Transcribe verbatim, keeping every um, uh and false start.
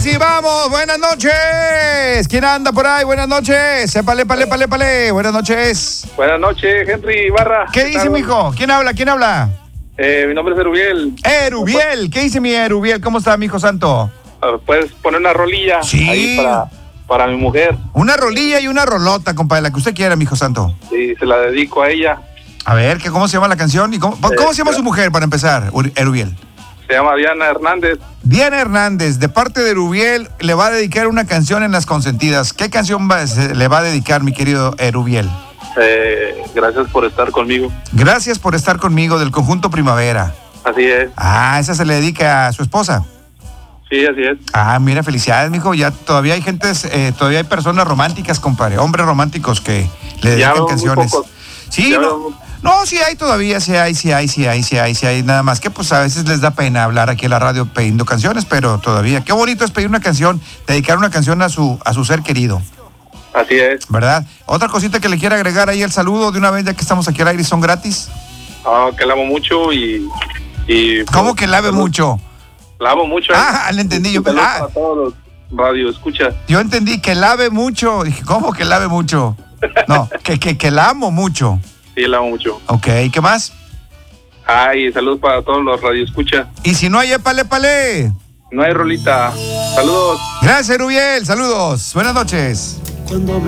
sí vamos. Buenas noches. ¿Quién anda por ahí? Buenas noches. Épale, épale, épale, épale. Buenas noches. Buenas noches, Henry Ibarra. ¿Qué, ¿Qué dice, mijo? ¿Quién habla? ¿Quién habla? Eh, mi nombre es Erubiel. Erubiel. ¿Qué dice mi Erubiel? ¿Cómo está, mijo santo? ¿Puedes poner una rolilla? Sí. Ahí para, para mi mujer. Una rolilla y una rolota, compadre, la que usted quiera, mijo santo. Sí, se la dedico a ella. A ver, ¿qué, ¿cómo se llama la canción? ¿Y cómo, ¿cómo se llama su mujer, para empezar, Erubiel? Se llama Diana Hernández. Diana Hernández, de parte de Erubiel, le va a dedicar una canción en Las Consentidas. ¿Qué canción va, se, le va a dedicar, mi querido Erubiel? Eh, gracias por estar conmigo. Gracias por estar conmigo, del conjunto Primavera. Así es. Ah, esa se le dedica a su esposa. Sí, así es. Ah, mira, felicidades, mijo. Ya todavía hay gente, eh, todavía hay personas románticas, compadre, hombres románticos que le dedican ya canciones. Pocos. Sí, ya no, no, sí hay todavía, sí hay, sí hay, sí hay, sí hay, sí hay. Nada más que pues a veces les da pena hablar aquí en la radio pidiendo canciones, pero todavía. Qué bonito es pedir una canción, dedicar una canción a su, a su ser querido. Así es. ¿Verdad? Otra cosita que le quiera agregar ahí el saludo de una vez, ya que estamos aquí al aire, son gratis. Ah, que la amo mucho y... y ¿Cómo pues, que la ame mucho? La amo mucho. Ah, le entendí yo. Saludos Ah, a todos los radio escuchas. yo entendí que lave mucho. Dije, ¿cómo que lave mucho? No, que, que, que la amo mucho. Sí, la amo mucho. Ok, ¿qué más? Ay, saludos para todos los radio escuchas. Y si no hay, épale, pale. No hay rolita. Saludos. Gracias, Erubiel. Saludos. Buenas noches. Cuando